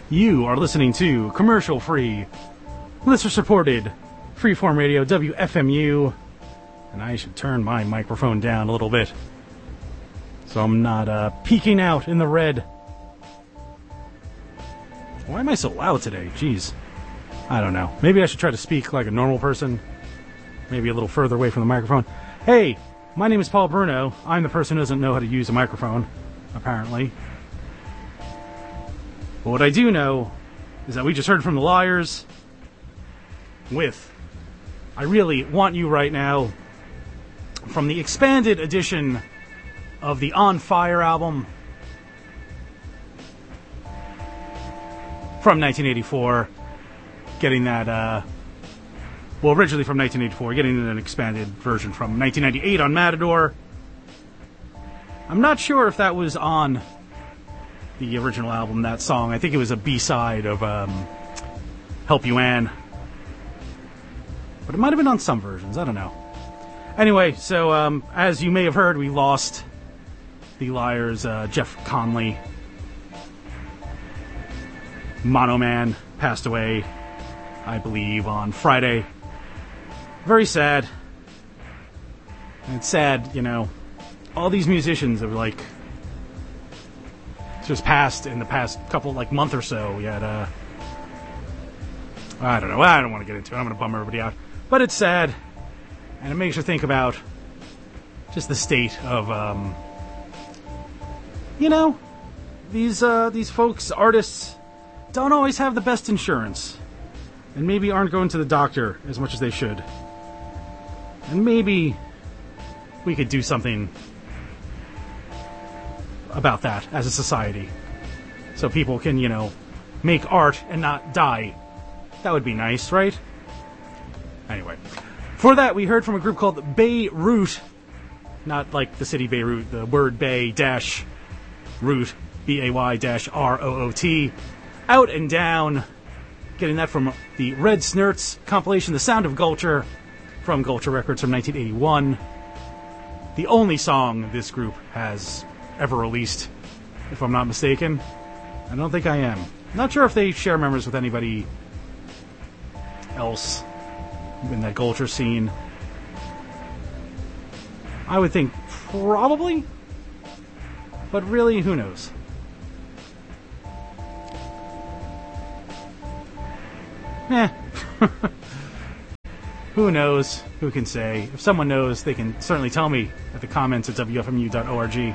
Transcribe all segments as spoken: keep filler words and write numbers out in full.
You are listening to commercial-free, listener-supported, freeform radio, W F M U. And I should turn my microphone down a little bit so I'm not uh, peeking out in the red. Why am I so loud today? Jeez. I don't know. Maybe I should try to speak like a normal person. Maybe a little further away from the microphone. Hey, my name is Paul Bruno. I'm the person who doesn't know how to use a microphone, apparently. But what I do know is that we just heard from the Liars with I Really Want You Right Now from the expanded edition of the On Fire album from nineteen eighty-four. Getting that, uh, well, originally from nineteen eighty-four, getting an expanded version from nineteen ninety-eight on Matador. I'm not sure if that was on the original album, that song. I think it was a B-side of um, Help You Ann. But it might have been on some versions, I don't know. Anyway, so um, as you may have heard, we lost the Liars, uh, Jeff Conley. Mono Man passed away, I believe, on Friday. Very sad. And it's sad, you know, all these musicians that were like just passed in the past couple, like, month or so. We had, uh, I don't know, I don't want to get into it. I'm going to bum everybody out. But it's sad, and it makes you think about just the state of, um, you know, these, uh, these folks, artists, don't always have the best insurance. And maybe aren't going to the doctor as much as they should. And maybe we could do something about that as a society. So people can, you know, make art and not die. That would be nice, right? Anyway. For that, we heard from a group called Beirut. Not like the city Beirut, the word Bay dash Root. B A Y dash R O O T. Out and Down. Getting that from the Red Snurts compilation, The Sound of Gulcher, from Gulcher Records from nineteen eighty-one. The only song this group has ever released, if I'm not mistaken. I don't think I am. Not sure if they share members with anybody else in that Gulcher scene. I would think probably, but really, who knows? Eh. Who knows? Who can say? If someone knows, they can certainly tell me at the comments at W F M U dot org.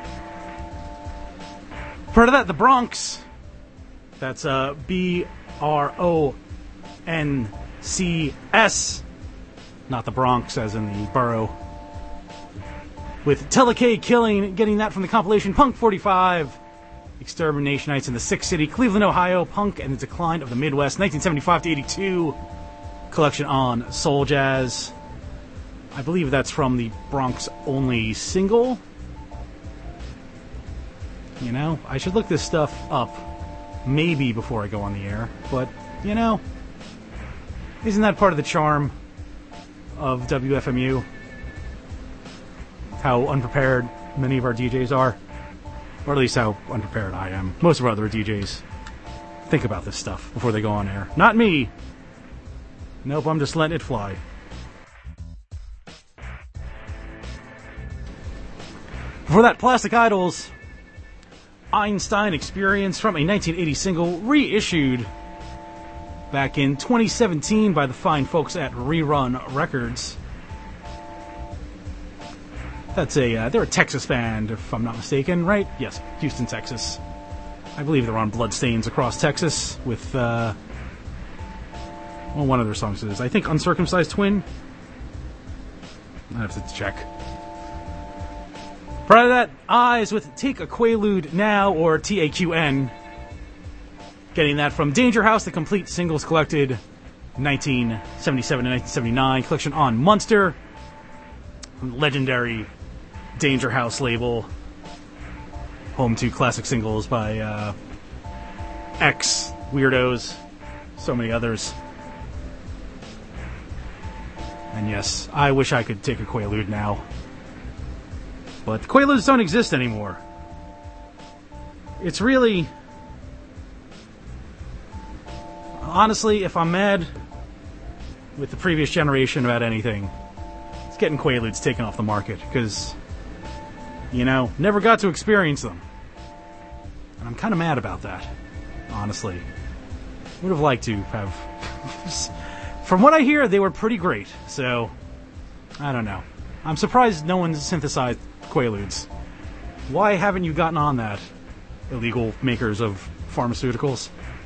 Part of that, The Bronx. That's uh, B R O N C S. Not the Bronx, as in the borough. With Telekay Killing, getting that from the compilation Punk forty-five. Exterminationites in the Sick City, Cleveland, Ohio, Punk and the Decline of the Midwest, nineteen seventy-five to eighty-two. Collection on Soul Jazz. I believe that's from the Bronx only single. You know, I should look this stuff up maybe before I go on the air, but, you know, isn't that part of the charm of W F M U? How unprepared many of our D Js are. Or at least how unprepared I am. Most of our other D Js think about this stuff before they go on air. Not me. Nope, I'm just letting it fly. Before that, Plastic Idols, Einstein Experience, from a nineteen eighty single, reissued back in twenty seventeen by the fine folks at Rerun Records. That's a, uh, they're a Texas band, if I'm not mistaken, right? Yes, Houston, Texas. I believe they're on Bloodstains Across Texas with, uh, well, one of their songs is, I think, Uncircumcised Twin. I have to check. Prior to that, Eyes with Take a Quaalude Now, or T A Q N. Getting that from Danger House, the complete singles collected nineteen seventy-seven to nineteen seventy-nine. Collection on Munster. Legendary Danger House label. Home to classic singles by uh, X, Weirdos, so many others. And yes, I wish I could take a Quaalude now. But the Quaaludes don't exist anymore. It's really honestly, if I'm mad with the previous generation about anything, it's getting Quaaludes taken off the market, because, you know, never got to experience them. And I'm kind of mad about that, honestly. Would have liked to have... From what I hear, they were pretty great, so... I don't know. I'm surprised no one's synthesized Quaaludes. Why haven't you gotten on that, illegal makers of pharmaceuticals?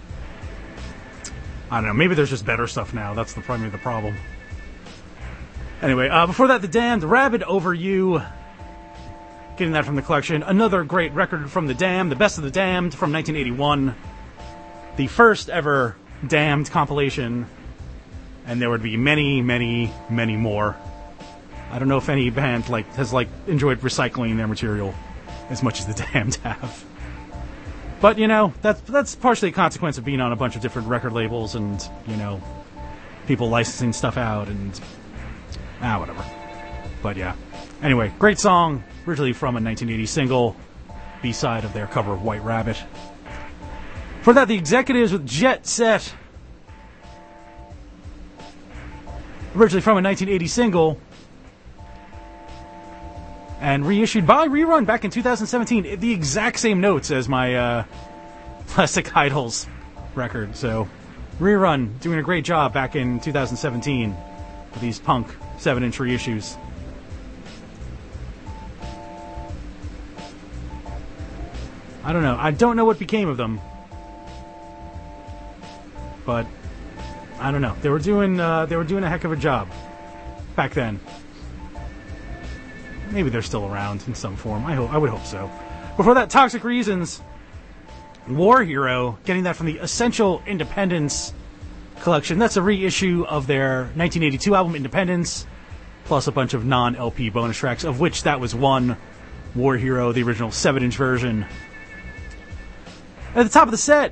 I don't know. Maybe there's just better stuff now. That's the probably the problem. Anyway, uh, before that, The Damned, Rabid Over You. Getting that from the collection. Another great record from The Damned, The Best of the Damned from nineteen eighty-one. The first ever Damned compilation. And there would be many, many, many more. I don't know if any band like has like enjoyed recycling their material as much as The Damned have. But, you know, that's that's partially a consequence of being on a bunch of different record labels and, you know, people licensing stuff out and... Ah, whatever. But, yeah. Anyway, great song, originally from a nineteen eighty single, B-side of their cover of White Rabbit. For that, The Executives with Jet Set. Originally from a nineteen eighty single, and reissued by Rerun back in two thousand seventeen. The exact same notes as my uh, Plastic Idols record. So, Rerun doing a great job back in two thousand seventeen with these punk seven inch reissues. I don't know. I don't know what became of them. But, I don't know. They were doing uh, they were doing a heck of a job back then. Maybe they're still around in some form. I hope. I would hope so. Before that, Toxic Reasons, War Hero, getting that from the Essential Independence collection. That's a reissue of their nineteen eighty-two album Independence, plus a bunch of non-L P bonus tracks, of which that was one, War Hero, the original seven inch version. At the top of the set,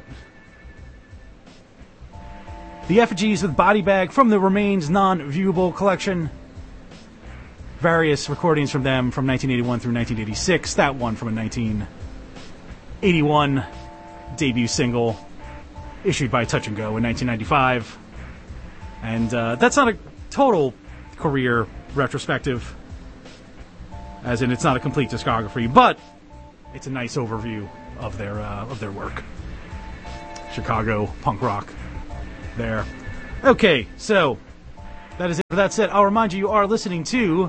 The Effigies with Body Bag from the Remains non-viewable collection. Various recordings from them from nineteen eighty-one through nineteen eighty-six. That one from a nineteen eighty-one debut single issued by Touch and Go in nineteen ninety-five. And uh, that's not a total career retrospective, as in it's not a complete discography, but it's a nice overview of their uh, of their work. Chicago punk rock there. Okay, so that is it for that set. I'll remind you, you are listening to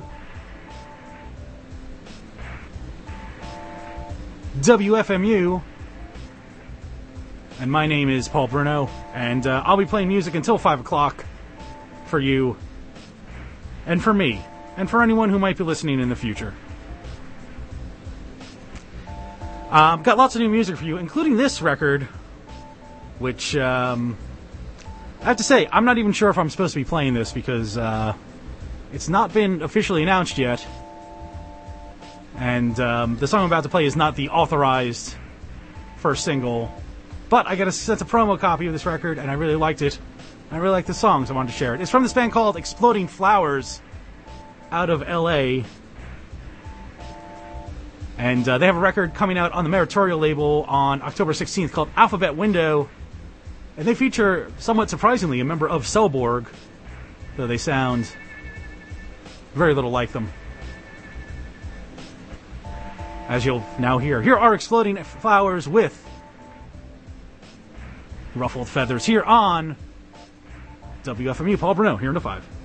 W F M U, and my name is Paul Bruno, and uh, I'll be playing music until five o'clock for you, and for me, and for anyone who might be listening in the future. I've um, got lots of new music for you, including this record, which, um, I have to say, I'm not even sure if I'm supposed to be playing this, because uh, it's not been officially announced yet. And um, the song I'm about to play is not the authorized first single. But I got a sent a promo copy of this record, and I really liked it. I really like the song, so I wanted to share it. It's from this band called Exploding Flowers out of L A. And uh, they have a record coming out on the Meritorial label on October sixteenth called Alphabet Window. And they feature, somewhat surprisingly, a member of Selborg, though they sound very little like them, as you'll now hear. Here are Exploding Flowers with Ruffled Feathers here on W F M U. Paul Bruno, here in the five.